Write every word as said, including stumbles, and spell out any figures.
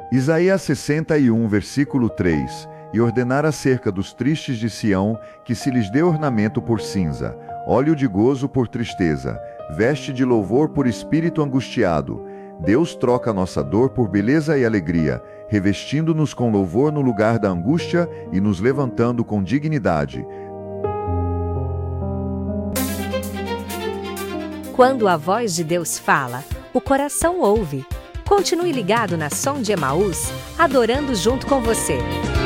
Isaías sessenta e um, versículo três. E ordenar acerca dos tristes de Sião, que se lhes dê ornamento por cinza, óleo de gozo por tristeza, veste de louvor por espírito angustiado. Deus troca nossa dor por beleza e alegria, revestindo-nos com louvor no lugar da angústia e nos levantando com dignidade. Quando a voz de Deus fala, o coração ouve. Continue ligado na Som de Emaús, adorando junto com você.